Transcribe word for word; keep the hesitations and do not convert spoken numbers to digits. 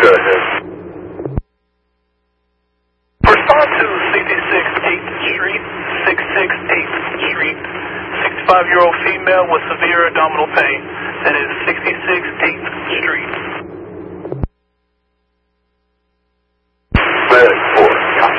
Go ahead. Respond to sixty-six eighth Street, sixty-six eighth Street, sixty-five-year-old female with severe abdominal pain. That is sixty-six